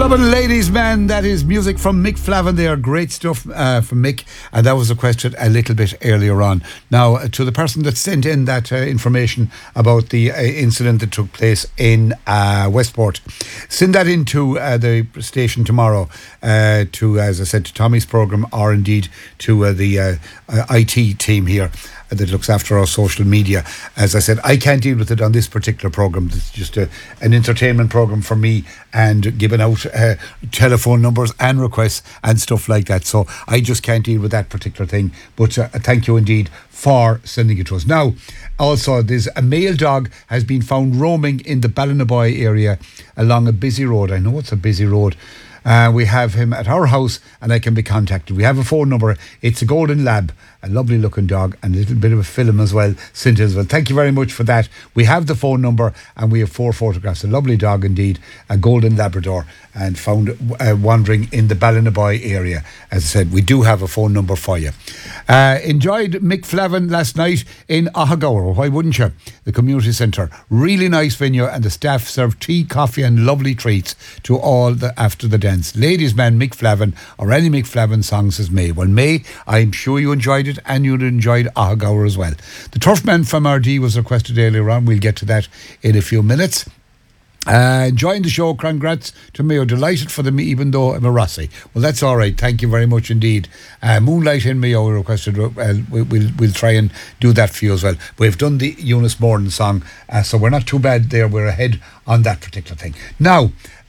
Loving ladies, man, that is music from Mick Flavin there. Great stuff from Mick. And that was requested a little bit earlier on. Now, to the person that sent in that information about the incident that took place in Westport, send that into the station tomorrow to, as I said, to Tommy's programme, or indeed to the IT team here that looks after our social media. As I said, I can't deal with it on this particular programme. It's just an entertainment programme for me, and giving out telephone numbers and requests and stuff like that. So I just can't deal with that particular thing. But thank you indeed for sending it to us. Now, also, there's a male dog has been found roaming in the Ballinaboy area along a busy road. I know it's a busy road. We have him at our house and I can be contacted. We have a phone number. It's a golden lab, a lovely looking dog, and a little bit of a film as well, sent as well. Thank you very much for that. We have the phone number and we have 4 photographs. A lovely dog indeed, a golden Labrador, and found wandering in the Ballinaboy area. As I said, we do have a phone number for you. Enjoyed Mick Flavin last night in Ahagaura. Why wouldn't you? The community centre. Really nice venue, and the staff served tea, coffee and lovely treats to all after the dance. Ladies man Mick Flavin, or any Mick Flavin songs as May. Well, May, I'm sure you enjoyed it, and you enjoyed Ahagaura as well. The Turfman from RD was requested earlier on. We'll get to that in a few minutes. Enjoying the show. Congrats to Mayo. Delighted for them, even though I'm a Rossi. Well, that's all right. Thank you very much indeed. Moonlight in Mayo requested. We'll try and do that for you as well. We've done the Eunice Morton song, so we're not too bad there. We're ahead on that particular thing. Now,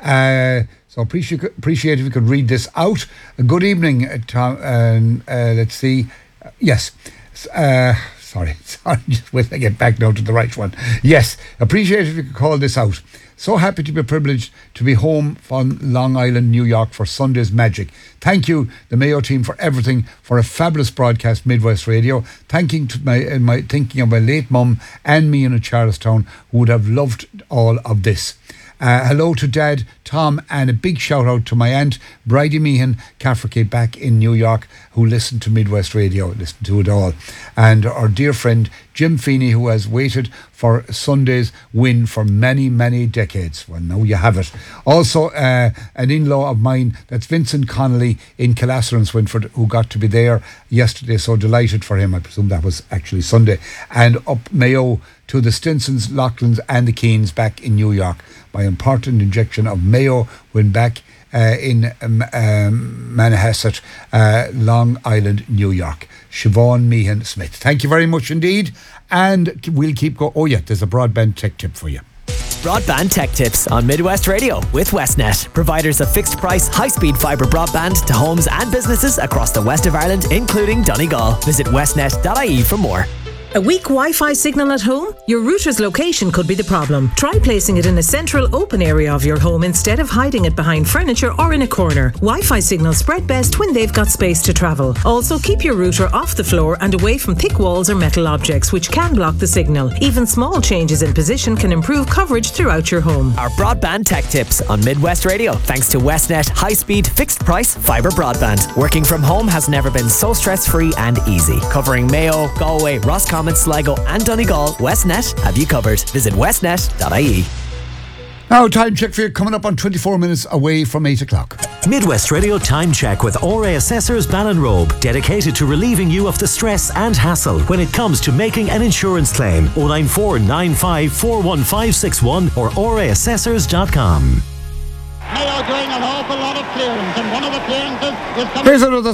so appreciate if you could read this out. Good evening, Tom. Let's see. Yes. Sorry, just wait till I get back now to the right one. Yes, appreciate if you could call this out. So happy to be privileged to be home from Long Island, New York for Sunday's Magic. Thank you, the Mayo team, for everything, for a fabulous broadcast, Midwest Radio. Thinking of my late mum and me in Charlestown, who would have loved all of this. Hello to Dad, Tom, and a big shout out to my aunt, Bridie Meehan Cafferkey, back in New York, who listened to Midwest Radio, listened to it all. And our dear friend, Jim Feeney, who has waited for Sunday's win for many, many decades. Well, now you have it. Also, an in-law of mine, that's Vincent Connolly in Killasser and Swinford, who got to be there yesterday. So delighted for him. I presume that was actually Sunday. And up Mayo to the Stinsons, Loughlin's and the Keens back in New York. My important injection of Mayo went back in Manhasset, Long Island, New York. Siobhan Meehan Smith. Thank you very much indeed. And we'll keep going. Oh yeah, there's a broadband tech tip for you. Broadband Tech Tips on Midwest Radio with Westnet, providers of fixed price, high-speed fibre broadband to homes and businesses across the west of Ireland, including Donegal. Visit westnet.ie for more. A weak Wi-Fi signal at home? Your router's location could be the problem. Try placing it in a central open area of your home instead of hiding it behind furniture or in a corner. Wi-Fi signals spread best when they've got space to travel. Also, keep your router off the floor and away from thick walls or metal objects, which can block the signal. Even small changes in position can improve coverage throughout your home. Our Broadband Tech Tips on Midwest Radio, thanks to Westnet high-speed, fixed-price fibre broadband. Working from home has never been so stress-free and easy. Covering Mayo, Galway, Roscommon, Sligo and Donegal, Westnet have you covered. Visit westnet.ie. Now, time check for you, coming up on 24 minutes away from 8 o'clock. Midwest Radio Time Check with RA Assessors Ballinrobe, dedicated to relieving you of the stress and hassle when it comes to making an insurance claim. 094 95 41561 or raassessors.com. Mayo doing an awful lot of clearance, and one of the clearances is coming. Here's another